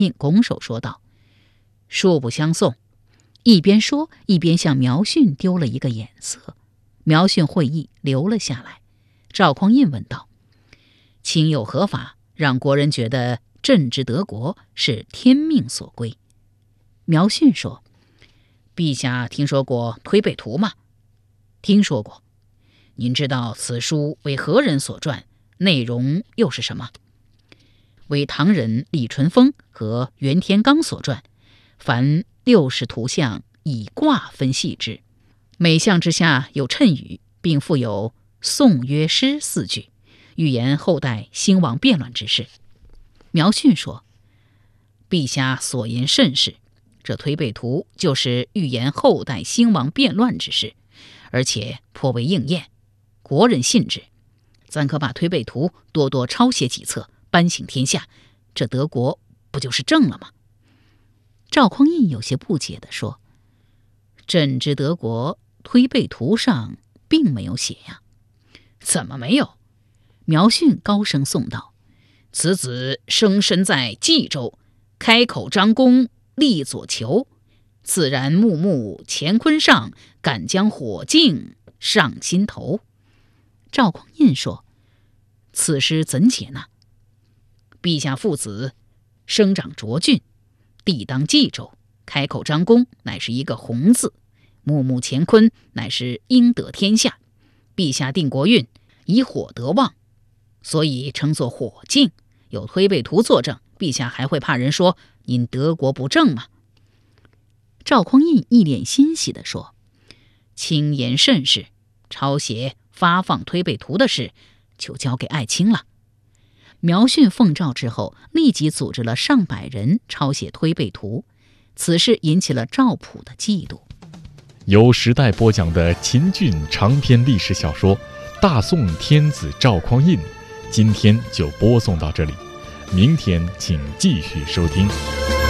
印拱手说道：“恕不相送。”一边说一边向苗训丢了一个眼色。苗训会意，留了下来。赵匡胤问道：“卿有何法让国人觉得朕之德国是天命所归？”苗训说：“陛下听说过《推背图》吗？”“听说过。”“您知道此书为何人所撰，内容又是什么？”“为唐人李淳风和袁天罡所撰，凡60图像，以卦分析之，每项之下有谶语，并附有颂约诗4句，预言后代兴亡变乱之事。”苗训说：“陛下所言甚是，这推背图就是预言后代兴亡变乱之事，而且颇为应验，国人信之。咱可把推背图多多抄写几册，颁行天下，这德国不就是正了吗？”赵匡胤有些不解地说：“朕之德国推背图上并没有写呀。”“怎么没有？”苗训高声颂道：“此子生身在冀州，开口张弓立左球，自然木木乾坤上，敢将火镜上心头。”赵匡胤说：“此诗怎解呢？”“陛下父子生长涿郡，地当冀州，开口张弓乃是一个红字，木木乾坤乃是应得天下。陛下定国运，以火得旺，所以称作火镜。有推背图作证，陛下还会怕人说您德国不正吗？”赵匡胤一脸欣喜地说：“卿言甚是，抄写发放推背图的事就交给爱卿了。”苗训奉诏之后，立即组织了上百人抄写推背图，此事引起了赵普的嫉妒。 由时代播讲的秦俊长篇历史小说《大宋天子赵匡胤》，今天就播送到这里，明天请继续收听。